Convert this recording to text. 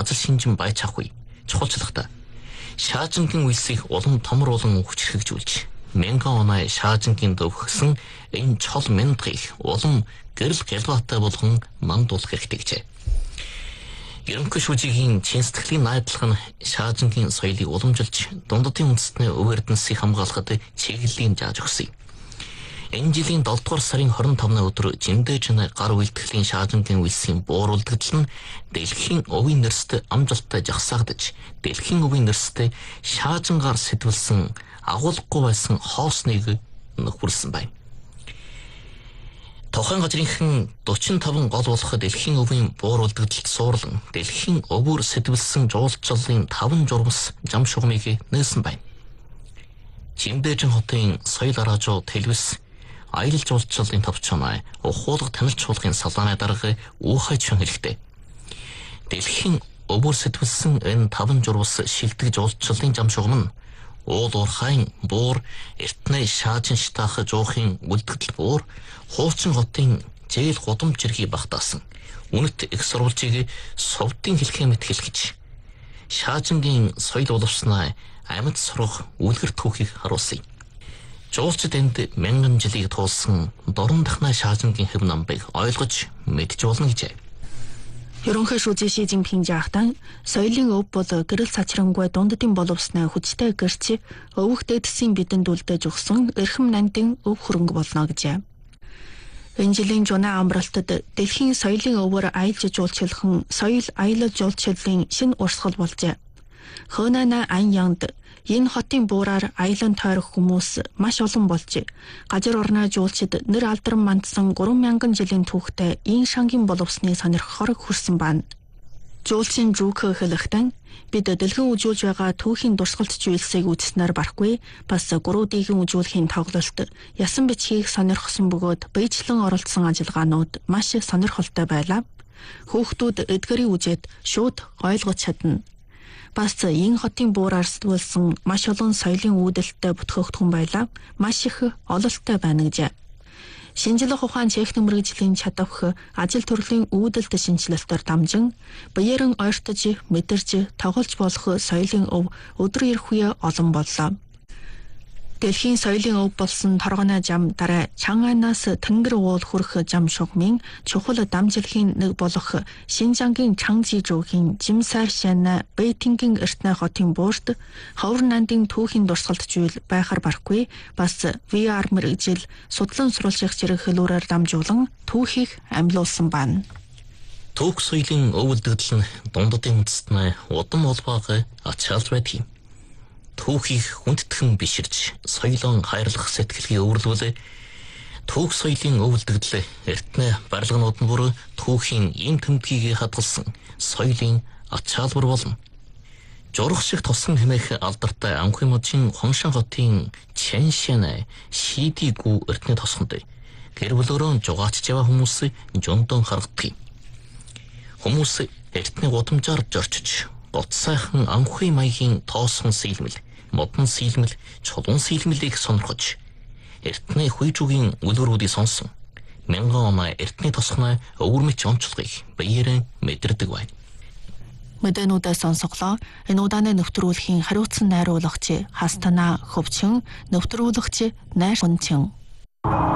газар шинжин байж авахгүй. Чухалчлахта шаажингийн үйлсийг улам томор болон хүчрхэгжүүлж мянган оноо шаажингийн дөвхсөн энэ чол мяндгийг улам гэрэл гэлбаатай болгон мандуулах хэрэгтэй гэжээ. Ерөнхий шүүжигийн чин сэтгэлийн найдлага нь шаажингийн соёлыг уламжилж дундадын үндэстний өв эрдэнсийг хамгаалахад чиглэлийн зааж өгсөн. Энэ жилийн 7 дугаар сарын 25-ны өдөр Жиндэж гар үйлдэхлийн шаажингийн үйлсийн бууруулдагдал нь дэлхийн өвийн нэрстэй амжилттай жагсаагдаж дэлхийн өвийн нэрстэй шаажингаар сэтвэлсэн агуулгагүй байсан хоосныг нөхөрсөн байна. Тухайн газрынхан 45 гол болох дэлхийн өвийн бууруулдагдалд суурлан дэлхийн өвөр сэтвэлсэн жуулчлалын 5 журмс зам шугамыг нээсэн байна. Жиндэж хотын соёл араажуу телевиз аялал жуулчлалын товчооноо ухуулга танилцуулгын салааны дарга уухай чон хэлэхдээ дэлхийн өвөр сэтвэлсэн энэ 5 журмс шилдэг жуулчлалын зам шугам нь уул уурхайн буур эртний шаажин штаах жоохын үлдэгдэл буур хуучин хотын зээл гудам чирхий багтаасан үнэт их сурвалжийг совдын хэлхээ мэт хэлгэж шаажингийн соёл боловсноо амьд сурах үлгэр түүхийг харуулсан. Жуулчид энд мянган жилийг туулсан дорн дахнаа шаажингийн хэв намбыг ойлгож мэдж болно гэжээ. Ерөнхий шүүжийн Ши Жинпинг жаахтан соёлын өв бол гэрэл цачрангуй дундадын боловсноо хүчтэй гэрч өвөх дэдсийн бидэнд үлдээж өгсөн эрхэм нандин өв хөрөнгө болно гэжээ. Энэ жилийн жуна амралтад дэлхийн соёлын өвөр аялж жуулчлах соёл аялал жуулчлалын шинэ урсгал болжээ. Хөнана ан янд энэ хотын буураар аялан тойрох хүмүүс маш олон болж газар орноо жуулчид нэр алдран мандсан 3000 жилийн түүхтэй энэ шангийн боловсны сонирхохоор хүрсэн байна. Жуулчин Жүүк хэлэхдээ бид дэлгэн үжүүлж байгаа түүхийн дурсгалт зүйлсийг үзснээр барахгүй бас 3D-ийн үжүүлэхийн тоглолт ясан бичгийг сонирхсон бөгөөд биечлэн оролцсон ажиллагаанууд маш сонирхолтой байлаа. Хүүхдүүд эдгэрийг үзээд шууд ойлгож чадна. Бас энэ хотын буураар сэтгүүлсэн маш олон соёлын үүдэлтэй бүтгээгдэхүүн байлаа. Маш их ололттой байна гэжээ. Шинжлэх ухаан техник мэргэжлийн чадвах ажил төрлийн үүдэлт шинжилэлтээр дамжин биеэрэн ойртож мэдэрч тоглож болох соёлын өв өдөр ирэх үе олон боллоо. Дэлхийн соёлын өв болсон торгоны зам дараа Чанганаас тэнгэр уул хүрэх зам шугамын чухал дамжлагын нэг болох Шинжангийн Чангжижүүгийн Жимсар Шана Бэйтингийн эртний хотын буурт ховор нандин түүхийн дурсгалт зүйл байхаар барахгүй бас VR мэргэжил судлан сурвалжих зэрэг хэлүүрээр дамжуулан түүхийг амьлуулсан байна. Түүх соёлын өв үлдэгдэл нь дундадын үндэстний удам улбааг ачаалж байдаг юм. Түүхийг хүндэтгэн биширж соёлон хайрлах сэтгэлийг өвөрлүүлээ. Түүх соёлын өвөлдөгдөл эртний барилганууд нь бүр түүхийн эм тэмдгийг хадгалсан соёлын ачаалбар болно. Журах шиг тусган хэмээх алдартай Анхиможийн Хоншин хотын Чэншэн Шидигүү эртний тосгонд гэр бүлөөрөө жугаачж яваа хүмүүс жондон харагддаг. Хүмүүс эртний гудамжаар зорчиж гот сайхан анхуй маягийн тоосхон сийлмэл модон сийлмэл, чулуун сийлмэлийг сонирхож эртний хуйжуугийн үлгэрүүдийг сонсон. Мянган оноо эртний тосгоноо өвөрмөч онцлогыг биеэрээ мэдэрдэг байна. Мэдэнүүдээ сонсголоо. Энэ удааны нэвтрүүлгийн хариуцсан найруулагч Хастана Хөвчин, нэвтрүүлэгч Найр Хунчин.